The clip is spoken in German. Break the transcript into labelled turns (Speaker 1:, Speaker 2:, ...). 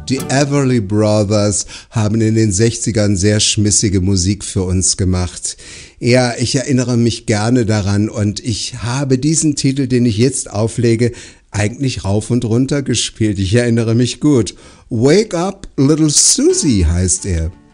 Speaker 1: Die Everly Brothers haben in den 60ern sehr schmissige Musik für uns gemacht. Ja, ich erinnere mich gerne daran und ich habe diesen Titel, den ich jetzt auflege, eigentlich rauf und runter gespielt. Ich erinnere mich gut. Wake Up Little Susie heißt er.